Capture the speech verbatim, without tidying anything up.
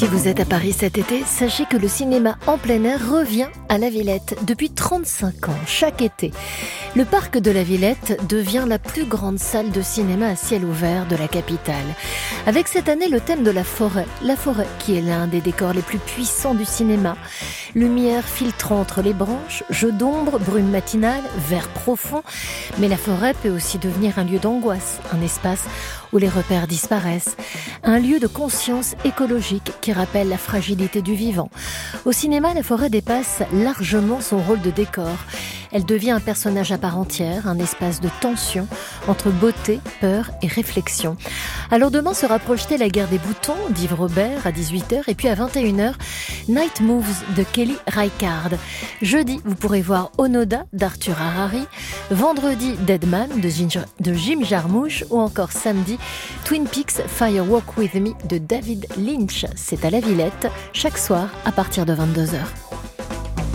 Si vous êtes à Paris cet été, sachez que le cinéma en plein air revient à la Villette depuis trente-cinq ans, chaque été. Le parc de la Villette devient la plus grande salle de cinéma à ciel ouvert de la capitale. Avec cette année le thème de la forêt, la forêt qui est l'un des décors les plus puissants du cinéma. Lumière filtrant entre les branches, jeux d'ombre, brume matinale, vert profond. Mais la forêt peut aussi devenir un lieu d'angoisse, un espace où les repères disparaissent, un lieu de conscience écologique qui rappelle la fragilité du vivant. Au cinéma, la forêt dépasse largement son rôle de décor. Elle devient un personnage à part entière, un espace de tension entre beauté, peur et réflexion. Alors demain sera projetée La Guerre des boutons d'Yves Robert à dix-huit heures et puis à vingt et une heures, Night Moves de Kelly Reichardt. Jeudi, vous pourrez voir Onoda d'Arthur Harari, vendredi Deadman de, Ginger, de Jim Jarmusch ou encore samedi Twin Peaks Fire Walk With Me de David Lynch. C'est à la Villette, chaque soir à partir de vingt-deux heures.